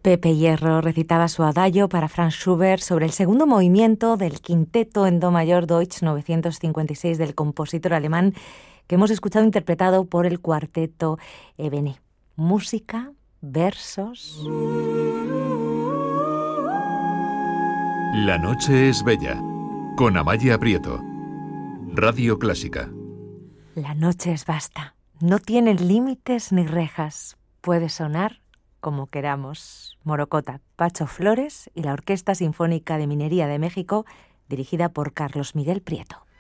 Pepe Hierro recitaba su adagio para Franz Schubert sobre el segundo movimiento del quinteto en do mayor Deutsch 956 del compositor alemán que hemos escuchado interpretado por el cuarteto Ebene. Música, versos. La noche es bella, con Amaya Prieto. Radio Clásica. La noche es vasta, no tiene límites ni rejas, puede sonar como queramos. Morocota, Pacho Flores y la Orquesta Sinfónica de Minería de México, dirigida por Carlos Miguel Prieto.